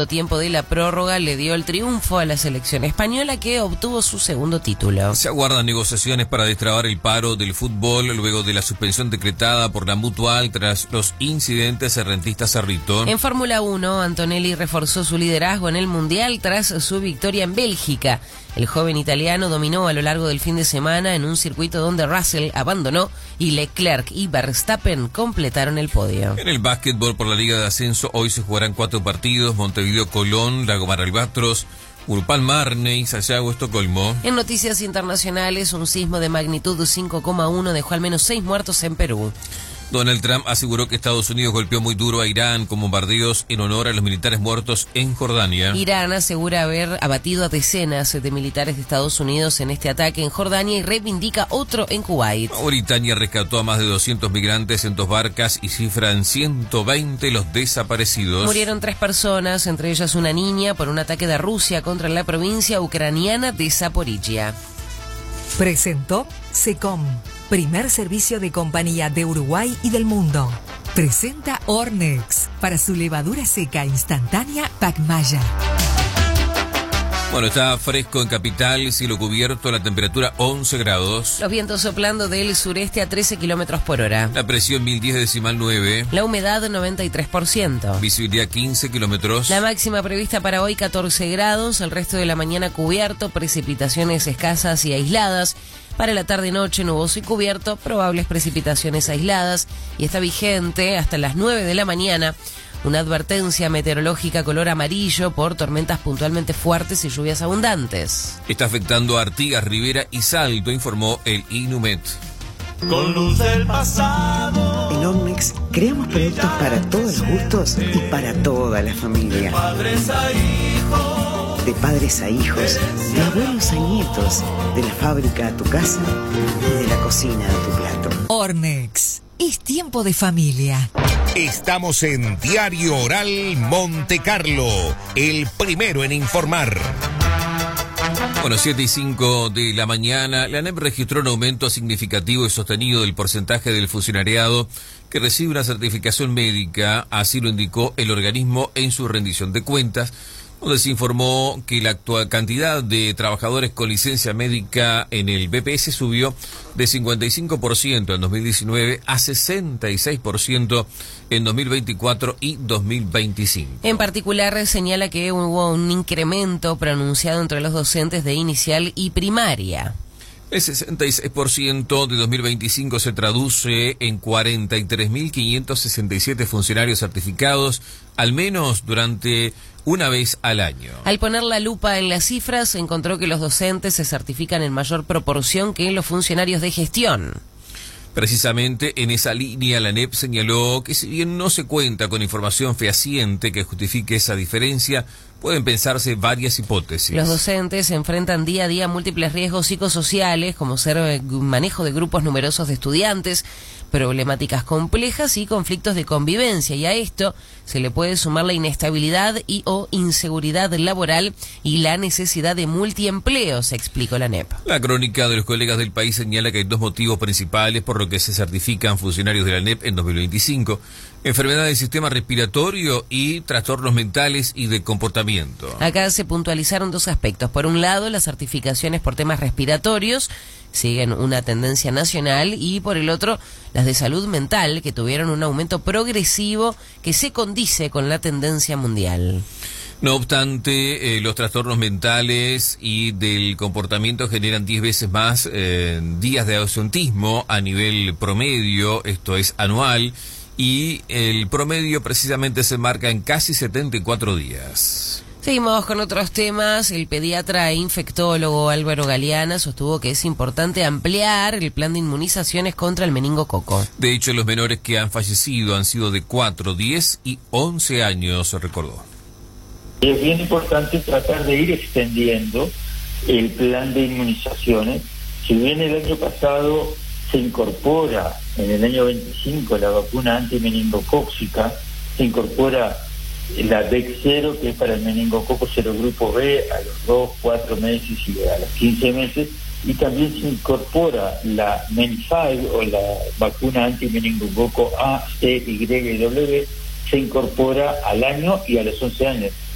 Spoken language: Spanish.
segundo tiempo de la prórroga le dio el triunfo a la selección española, que obtuvo su segundo título. Se aguardan negociaciones para destrabar el paro del fútbol luego de la suspensión decretada por la Mutual tras los incidentes en Rentistas Cerrito. En Fórmula 1, Antonelli reforzó su liderazgo en el Mundial tras su victoria en Bélgica. El joven italiano dominó a lo largo del fin de semana en un circuito donde Russell abandonó y Leclerc y Verstappen completaron el podio. En el básquetbol por la Liga de Ascenso hoy se jugarán 4 partidos: Montevideo Colón, Lagomar Albatros, Urpal Marne, Sayago, Estocolmo. En noticias internacionales, un sismo de magnitud 5,1 dejó al menos 6 muertos en Perú. Donald Trump aseguró que Estados Unidos golpeó muy duro a Irán con bombardeos en honor a los militares muertos en Jordania. Irán asegura haber abatido a decenas de militares de Estados Unidos en este ataque en Jordania y reivindica otro en Kuwait. Mauritania rescató a más de 200 migrantes en 2 barcas y cifra en 120 los desaparecidos. Murieron 3 personas, entre ellas una niña, por un ataque de Rusia contra la provincia ucraniana de Zaporizhia. Presentó SECOM, primer servicio de compañía de Uruguay y del mundo. Presenta Ornex para su levadura seca instantánea Pacmaya. Bueno, está fresco en Capital, cielo cubierto, la temperatura 11 grados. Los vientos soplando del sureste a 13 kilómetros por hora. La presión 1010,9. La humedad 93%. Visibilidad 15 kilómetros. La máxima prevista para hoy 14 grados, el resto de la mañana cubierto, precipitaciones escasas y aisladas. Para la tarde-noche nuboso y cubierto, probables precipitaciones aisladas, y está vigente hasta las 9 de la mañana una advertencia meteorológica color amarillo por tormentas puntualmente fuertes y lluvias abundantes. Está afectando a Artigas, Rivera y Salto, informó el INUMET. Con luz del pasado. En Omnex creamos productos para todos los gustos y para toda la familia. De padres a hijos, de abuelos a nietos, de la fábrica a tu casa y de la cocina a tu plato. Ornex, es tiempo de familia. Estamos en Diario Oral Monte Carlo, el primero en informar. Bueno, 7:05 de la mañana, la ANEP registró un aumento significativo y sostenido del porcentaje del funcionariado que recibe una certificación médica, así lo indicó el organismo en su rendición de cuentas, donde se informó que la actual cantidad de trabajadores con licencia médica en el BPS subió de 55% en 2019 a 66% en 2024 y 2025. En particular, señala que hubo un incremento pronunciado entre los docentes de inicial y primaria. El 66% de 2025 se traduce en 43.567 funcionarios certificados, al menos durante una vez al año. Al poner la lupa en las cifras, se encontró que los docentes se certifican en mayor proporción que los funcionarios de gestión. Precisamente en esa línea, la ANEP señaló que si bien no se cuenta con información fehaciente que justifique esa diferencia, pueden pensarse varias hipótesis. Los docentes enfrentan día a día múltiples riesgos psicosociales, como ser manejo de grupos numerosos de estudiantes, problemáticas complejas y conflictos de convivencia, y a esto se le puede sumar la inestabilidad y o inseguridad laboral y la necesidad de multiempleo, se explicó la ANEP. La crónica de los colegas del país señala que hay 2 motivos principales por los que se certifican funcionarios de la ANEP en 2025: enfermedad del sistema respiratorio y trastornos mentales y de comportamiento. Acá se puntualizaron 2 aspectos. Por un lado, las certificaciones por temas respiratorios siguen una tendencia nacional, y por el otro, las de salud mental, que tuvieron un aumento progresivo que se condice con la tendencia mundial. No obstante, los trastornos mentales y del comportamiento generan 10 veces más días de ausentismo a nivel promedio, esto es anual, y el promedio precisamente se marca en casi 74 días. Seguimos con otros temas. El pediatra e infectólogo Álvaro Galeana sostuvo que es importante ampliar el plan de inmunizaciones contra el meningococo. De hecho, los menores que han fallecido han sido de 4, 10 y 11 años, recordó. Es bien importante tratar de ir extendiendo el plan de inmunizaciones. Si bien el año pasado se incorpora, en el año 25, la vacuna antimeningocóxica, se incorpora la DEX0, que es para el meningococo serogrupo B, a los 2, 4 meses y a los 15 meses, y también se incorpora la MEN5, o la vacuna antimeningococo A, C, Y y W, se incorpora al año y a los 11 años.